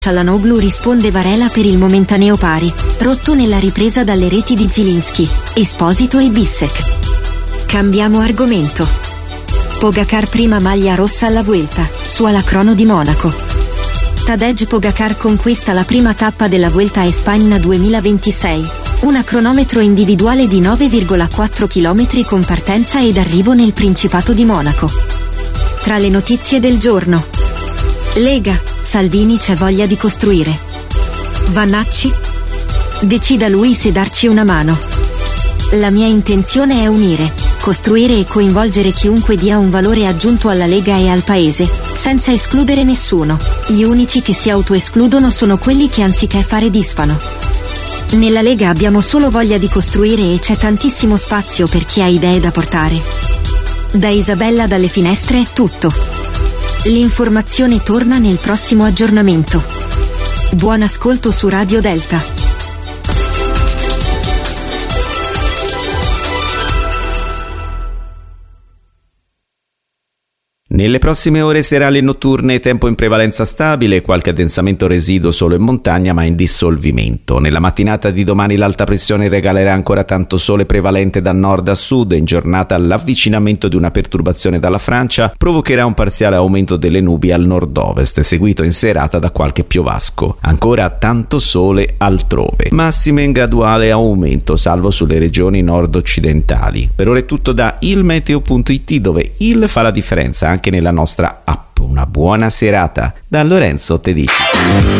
Cialanoglu risponde Varela per il momentaneo pari, rotto nella ripresa dalle reti di Zielinski, Esposito e Bissek. Cambiamo argomento. Pogacar prima maglia rossa alla Vuelta, su alla crono di Monaco. Tadej Pogacar conquista la prima tappa della Vuelta a España 2026, una cronometro individuale di 9,4 km con partenza ed arrivo nel Principato di Monaco. Tra le notizie del giorno: Lega, Salvini c'è voglia di costruire. Vannacci? Decida lui se darci una mano. La mia intenzione è unire, costruire e coinvolgere chiunque dia un valore aggiunto alla Lega e al Paese, senza escludere nessuno. Gli unici che si autoescludono sono quelli che anziché fare disfano. Nella Lega abbiamo solo voglia di costruire e c'è tantissimo spazio per chi ha idee da portare. Da Isabella dalle finestre è tutto. L'informazione torna nel prossimo aggiornamento. Buon ascolto su Radio Delta. Nelle prossime ore serali e notturne tempo in prevalenza stabile, qualche addensamento residuo solo in montagna ma in dissolvimento. Nella mattinata di domani l'alta pressione regalerà ancora tanto sole prevalente da nord a sud. In giornata l'avvicinamento di una perturbazione dalla Francia provocherà un parziale aumento delle nubi al nord-ovest, seguito in serata da qualche piovasco. Ancora tanto sole altrove. Massime in graduale aumento, salvo sulle regioni nord-occidentali. Per ora è tutto da ilmeteo.it, dove il fa la differenza anche nella nostra app. Una buona serata da Lorenzo Tedici.